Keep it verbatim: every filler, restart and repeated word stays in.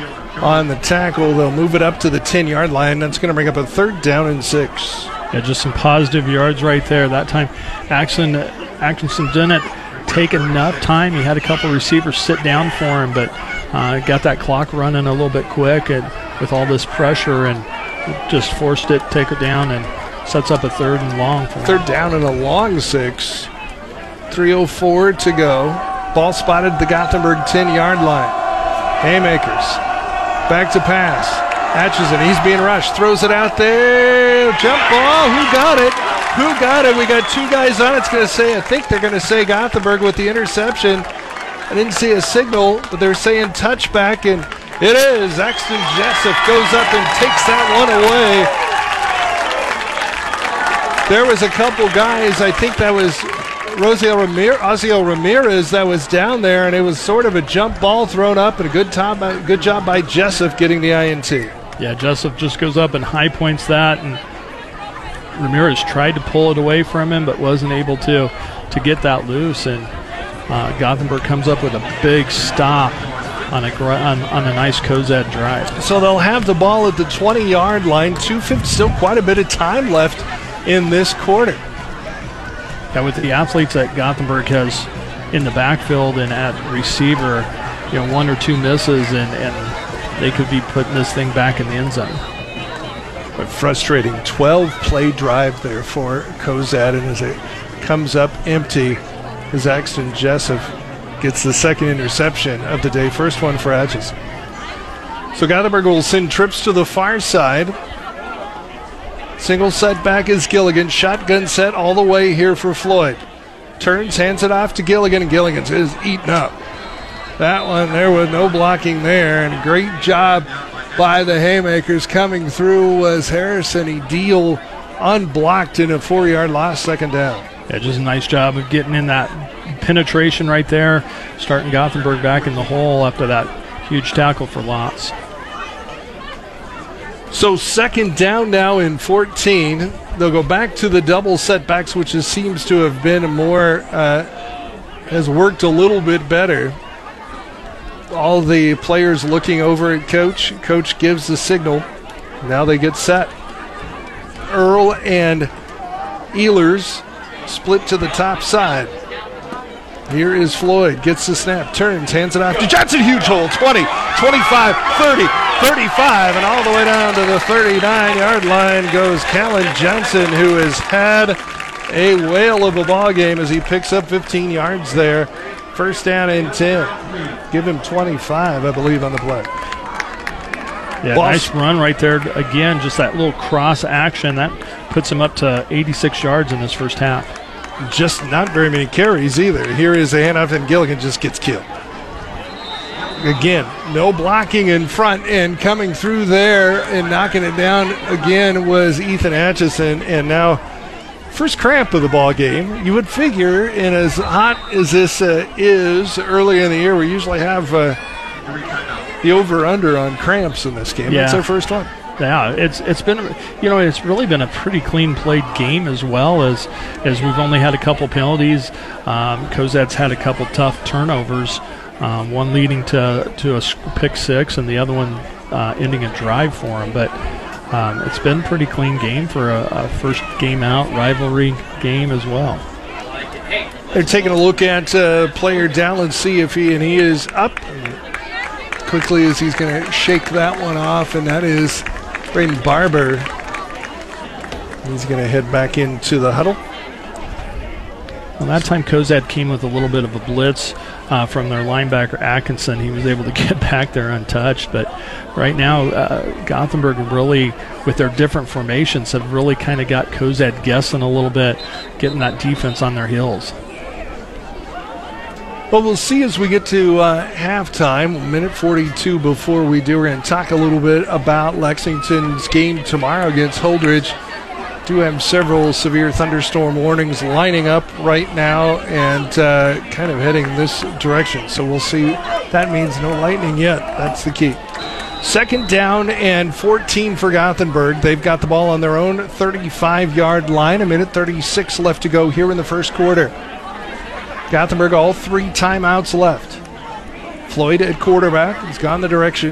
on the tackle. They'll move it up to the ten-yard line. That's going to bring up a third down and six. Yeah, just some positive yards right there. That time, Atkinson, Atkinson didn't take enough time. He had a couple receivers sit down for him, but uh, got that clock running a little bit quick and with all this pressure, and just forced it, take it down, and sets up a third and long for him. Third down and a long six. three oh four to go. Ball spotted at the Gothenburg ten-yard line. Haymakers back to pass. Atchison, he's being rushed, throws it out there. Jump ball. Who got it? Who got it? We got two guys on. It's going to say, I think they're going to say Gothenburg with the interception. I didn't see a signal, but they're saying touchback, and it is. Axton Jessup goes up and takes that one away. There was a couple guys, I think that was Rosiel Ramirez, Osiel Ramirez that was down there, and it was sort of a jump ball thrown up, and a good, time by, good job by Jessup getting the I N T. Yeah, Jessup just goes up and high points that, and Ramirez tried to pull it away from him but wasn't able to to get that loose, and uh, Gothenburg comes up with a big stop on a on, on a nice Cozad drive. So they'll have the ball at the twenty-yard line. two fifty, still quite a bit of time left in this quarter. Yeah, with the athletes that Gothenburg has in the backfield and at receiver, you know, one or two misses and, and they could be putting this thing back in the end zone. A frustrating twelve-play drive there for Cozad, and as it comes up empty, as Axton Jessup gets the second interception of the day. First one for Atchison. So Gothenburg will send trips to the far side. Single set back is Gilligan. Shotgun set all the way here for Floyd. Turns, hands it off to Gilligan, and Gilligan is eaten up. That one, there was no blocking there, and great job by the Haymakers. Coming through was Harrison. He deal unblocked in a four-yard loss, second down. Yeah, just a nice job of getting in that penetration right there, starting Gothenburg back in the hole after that huge tackle for loss. So second down now in fourteen. They'll go back to the double setbacks, which is, seems to have been a more, uh, has worked a little bit better. All the players looking over at Coach. Coach gives the signal. Now they get set. Earl and Ehlers split to the top side. Here is Floyd. Gets the snap. Turns. Hands it off to Johnson. Huge hole. twenty, twenty-five, thirty, thirty-five, and all the way down to the thirty-nine-yard line goes Callan Johnson, who has had a whale of a ball game as he picks up fifteen yards there. First down and ten. Give him twenty-five, I believe, on the play. Yeah, Ball. Nice run right there. Again, just that little cross action. That puts him up to eighty-six yards in this first half. Just not very many carries either. Here is a handoff, and Gilligan just gets killed. Again, no blocking in front, and coming through there and knocking it down again was Ethan Atchison, and now first cramp of the ball game. You would figure, and as hot as this uh, is early in the year, we usually have uh, the over-under on cramps in this game. Yeah. It's their first one. Yeah, it's it's been, you know, it's really been a pretty clean played game, as well as as we've only had a couple penalties. Um, Cozad's had a couple tough turnovers, um, one leading to to a pick six, and the other one uh, ending a drive for him. But um, it's been a pretty clean game for a, a first game out rivalry game as well. They're taking a look at uh, player down and see if he and he is up quickly as he's going to shake that one off, and that is Braden Barber. He's going to head back into the huddle. Well, that time Cozad came with a little bit of a blitz uh, from their linebacker Atkinson. He was able to get back there untouched, but right now uh, Gothenburg really, with their different formations, have really kind of got Cozad guessing a little bit, getting that defense on their heels. Well, we'll see as we get to uh, halftime. A minute forty-two before we do. We're going to talk a little bit about Lexington's game tomorrow against Holdridge. Do have several severe thunderstorm warnings lining up right now and uh, kind of heading this direction. So we'll see. That means no lightning yet. That's the key. Second down and fourteen for Gothenburg. They've got the ball on their own thirty-five-yard line. A minute thirty-six left to go here in the first quarter. Gothenburg, all three timeouts left. Floyd at quarterback has gone the direction